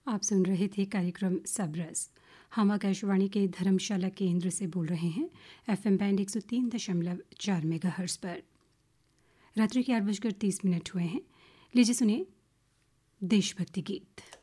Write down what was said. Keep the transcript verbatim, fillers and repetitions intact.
आप सुन रहे थे कार्यक्रम सबरस। हम आकाशवाणी के धर्मशाला केंद्र से बोल रहे हैं, एफएम बैंड एक सौ तीन दशमलव चार मेगाहर्ट्ज़ पर। रात्रि के आठ बजकर तीस मिनट हुए हैं। लीजिए सुनिए देशभक्ति गीत।